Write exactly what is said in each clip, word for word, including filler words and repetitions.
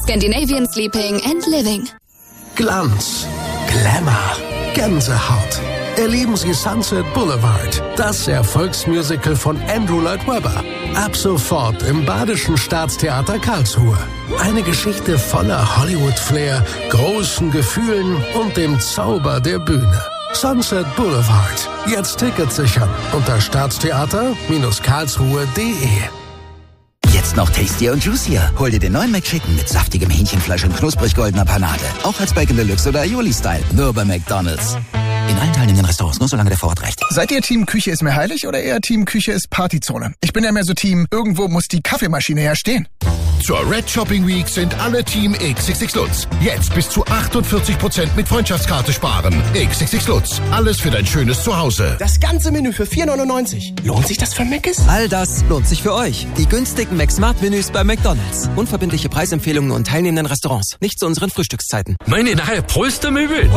Scandinavian Sleeping and Living. Glanz, Glamour, Gänsehaut. Erleben Sie Sunset Boulevard, das Erfolgsmusical von Andrew Lloyd Webber. Ab sofort im Badischen Staatstheater Karlsruhe. Eine Geschichte voller Hollywood-Flair, großen Gefühlen und dem Zauber der Bühne. Sunset Boulevard. Jetzt Tickets sichern unter staatstheater Karlsruhe punkt de. Jetzt noch tastier und juicier. Hol dir den neuen McChicken mit saftigem Hähnchenfleisch und knusprig goldener Panade. Auch als Bacon Deluxe oder Aioli-Style. Nur bei McDonald's. In allen teilnehmenden Restaurants, nur solange der Vorrat reicht. Seid ihr Team Küche ist mir heilig oder eher Team Küche ist Partyzone? Ich bin ja mehr so Team, irgendwo muss die Kaffeemaschine ja stehen. Zur Red Shopping Week sind alle Team X X X Lutz. Jetzt bis zu achtundvierzig Prozent mit Freundschaftskarte sparen. X X X Lutz. Alles für dein schönes Zuhause. Das ganze Menü für vier neunundneunzig. Lohnt sich das für Mc's? All das lohnt sich für euch. Die günstigen McSmart-Menüs bei McDonald's. Unverbindliche Preisempfehlungen und teilnehmenden Restaurants. Nicht zu unseren Frühstückszeiten. Meine neue Polstermöbel.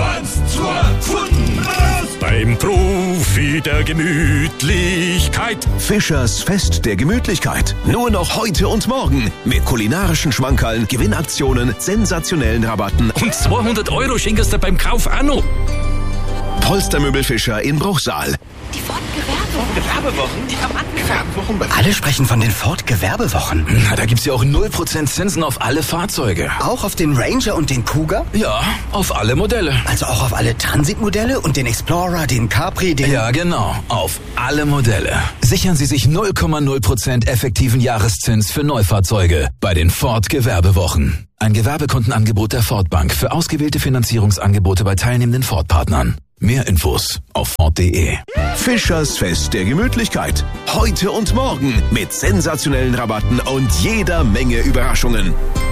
Beim Profi der Gemütlichkeit. Fischers Fest der Gemütlichkeit. Nur noch heute und morgen. Mit kulinarischen Schmankerln, Gewinnaktionen, sensationellen Rabatten. Und zweihundert Euro schenkst du beim Kauf auch noch. Polstermöbel Fischer in Bruchsal. Die Ford-Gewerbewochen. Die haben angefangen. Alle sprechen von den Ford-Gewerbewochen. Na, da gibt's ja auch null Prozent Zinsen auf alle Fahrzeuge. Auch auf den Ranger und den Cougar? Ja, auf alle Modelle. Also auch auf alle Transitmodelle und den Explorer, den Capri, den... Ja, genau. Auf alle Modelle. Sichern Sie sich null Komma null Prozent effektiven Jahreszins für Neufahrzeuge bei den Ford-Gewerbewochen. Ein Gewerbekundenangebot der Ford Bank für ausgewählte Finanzierungsangebote bei teilnehmenden Ford-Partnern. Mehr Infos auf Ford punkt de. Fischers Fest der Gemütlichkeit. Heute und morgen mit sensationellen Rabatten und jeder Menge Überraschungen.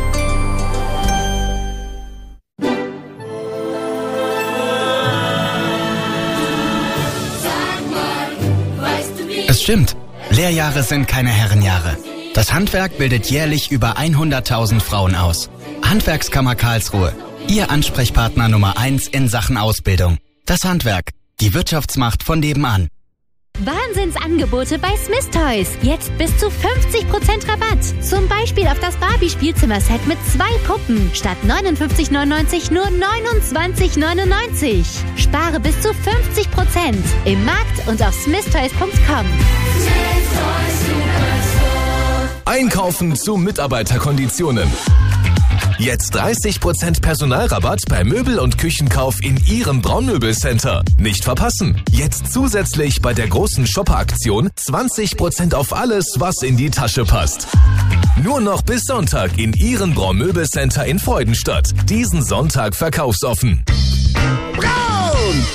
Es stimmt. Lehrjahre sind keine Herrenjahre. Das Handwerk bildet jährlich über hunderttausend Frauen aus. Handwerkskammer Karlsruhe. Ihr Ansprechpartner Nummer eins in Sachen Ausbildung. Das Handwerk. Die Wirtschaftsmacht von nebenan. Wahnsinnsangebote bei Smith Toys. Jetzt bis zu fünfzig Prozent Rabatt. Zum Beispiel auf das Barbie-Spielzimmerset mit zwei Puppen. Statt neunundfünfzig neunundneunzig nur neunundzwanzig neunundneunzig. Spare bis zu fünfzig Prozent. Im Markt und auf smith toys punkt com. Einkaufen zu Mitarbeiterkonditionen. Jetzt dreißig Prozent Personalrabatt bei Möbel- und Küchenkauf in Ihrem Braunmöbelcenter. Nicht verpassen. Jetzt zusätzlich bei der großen Shopper-Aktion zwanzig Prozent auf alles, was in die Tasche passt. Nur noch bis Sonntag in Ihrem Braunmöbelcenter in Freudenstadt. Diesen Sonntag verkaufsoffen. Braun!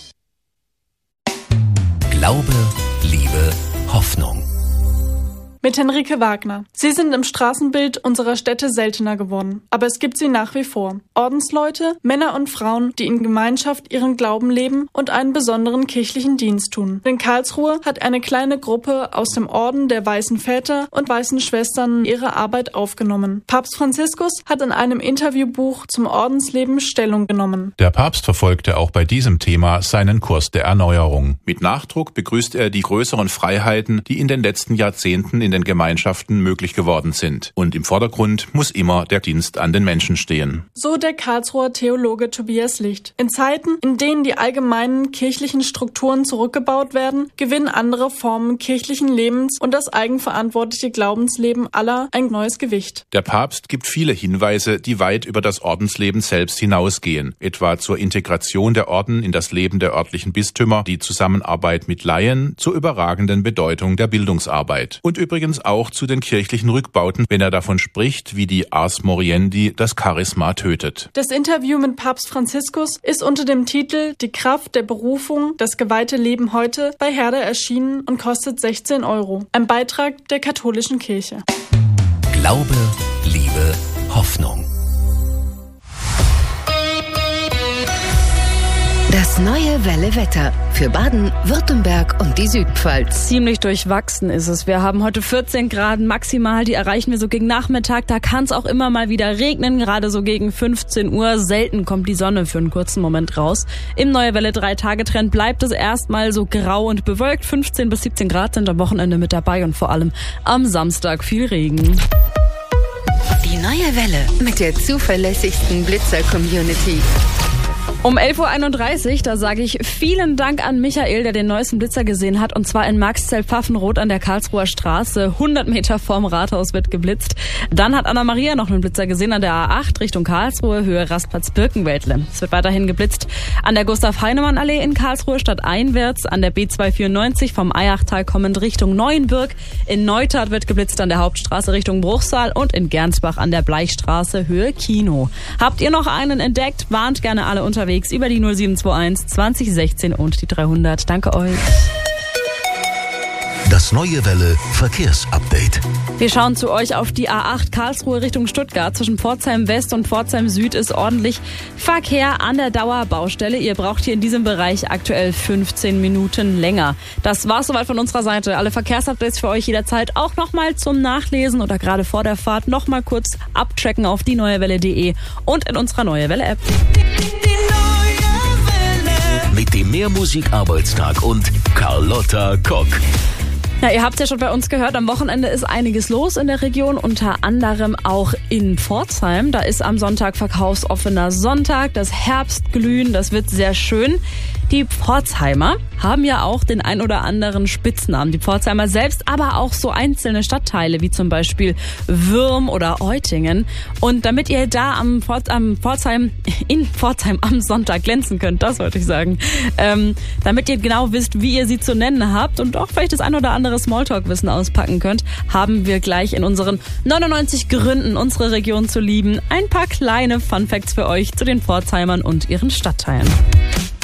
Glaube, Liebe, Hoffnung. Mit Henrike Wagner. Sie sind im Straßenbild unserer Städte seltener geworden, aber es gibt sie nach wie vor. Ordensleute, Männer und Frauen, die in Gemeinschaft ihren Glauben leben und einen besonderen kirchlichen Dienst tun. In Karlsruhe hat eine kleine Gruppe aus dem Orden der Weißen Väter und Weißen Schwestern ihre Arbeit aufgenommen. Papst Franziskus hat in einem Interviewbuch zum Ordensleben Stellung genommen. Der Papst verfolgte auch bei diesem Thema seinen Kurs der Erneuerung. Mit Nachdruck begrüßt er die größeren Freiheiten, die in den letzten Jahrzehnten in den Gemeinschaften möglich geworden sind. Und im Vordergrund muss immer der Dienst an den Menschen stehen. So der Karlsruher Theologe Tobias Licht. In Zeiten, in denen die allgemeinen kirchlichen Strukturen zurückgebaut werden, gewinnen andere Formen kirchlichen Lebens und das eigenverantwortliche Glaubensleben aller ein neues Gewicht. Der Papst gibt viele Hinweise, die weit über das Ordensleben selbst hinausgehen. Etwa zur Integration der Orden in das Leben der örtlichen Bistümer, die Zusammenarbeit mit Laien, zur überragenden Bedeutung der Bildungsarbeit. Und übrigens auch zu den kirchlichen Rückbauten, wenn er davon spricht, wie die Ars Moriendi das Charisma tötet. Das Interview mit Papst Franziskus ist unter dem Titel Die Kraft der Berufung, das geweihte Leben heute bei Herder erschienen und kostet sechzehn Euro. Ein Beitrag der katholischen Kirche. Glaube, Liebe, Hoffnung. Das neue Welle-Wetter für Baden, Württemberg und die Südpfalz. Ziemlich durchwachsen ist es. Wir haben heute vierzehn Grad maximal, die erreichen wir so gegen Nachmittag. Da kann es auch immer mal wieder regnen, gerade so gegen fünfzehn Uhr. Selten kommt die Sonne für einen kurzen Moment raus. Im Neue Welle drei-Tage-Trend bleibt es erstmal so grau und bewölkt. fünfzehn bis siebzehn Grad sind am Wochenende mit dabei und vor allem am Samstag viel Regen. Die Die neue Welle mit der zuverlässigsten Blitzer-Community. Um elf Uhr einunddreißig, da sage ich vielen Dank an Michael, der den neuesten Blitzer gesehen hat. Und zwar in Marxzell-Pfaffenroth an der Karlsruher Straße. hundert Meter vorm Rathaus wird geblitzt. Dann hat Anna-Maria noch einen Blitzer gesehen an der A acht Richtung Karlsruhe, Höhe Rastplatz-Birkenwäldle. Es wird weiterhin geblitzt an der Gustav-Heinemann-Allee in Karlsruhe stadteinwärts, an der B zweihundertvierundneunzig vom Eyachtal kommend Richtung Neuenbürg. In Neustadt wird geblitzt an der Hauptstraße Richtung Bruchsal und in Gernsbach an der Bleichstraße, Höhe Kino. Habt ihr noch einen entdeckt? Warnt gerne alle unterwegs über die null sieben zwei eins zwanzig sechzehn und die dreihundert. Danke euch. Das neue Welle Verkehrsupdate. Wir schauen zu euch auf die A acht Karlsruhe Richtung Stuttgart. Zwischen Pforzheim West und Pforzheim Süd ist ordentlich Verkehr an der Dauerbaustelle. Ihr braucht hier in diesem Bereich aktuell fünfzehn Minuten länger. Das war's soweit von unserer Seite. Alle Verkehrsupdates für euch jederzeit auch nochmal zum Nachlesen oder gerade vor der Fahrt nochmal kurz abchecken auf die neue welle punkt de und in unserer Neue Welle App. Mit dem Mehrmusik-Arbeitstag und Carlotta Kock. Ja, ihr habt ja schon bei uns gehört, am Wochenende ist einiges los in der Region, unter anderem auch in Pforzheim. Da ist am Sonntag verkaufsoffener Sonntag, das Herbstglühen, das wird sehr schön. Die Pforzheimer haben ja auch den ein oder anderen Spitznamen. Die Pforzheimer selbst, aber auch so einzelne Stadtteile, wie zum Beispiel Würm oder Eutingen. Und damit ihr da am, Pforz, am Pforzheim, in Pforzheim am Sonntag glänzen könnt, das wollte ich sagen, ähm, damit ihr genau wisst, wie ihr sie zu nennen habt und auch vielleicht das ein oder andere Smalltalk-Wissen auspacken könnt, haben wir gleich in unseren neunundneunzig Gründen, unsere Region zu lieben, ein paar kleine Funfacts für euch zu den Pforzheimern und ihren Stadtteilen.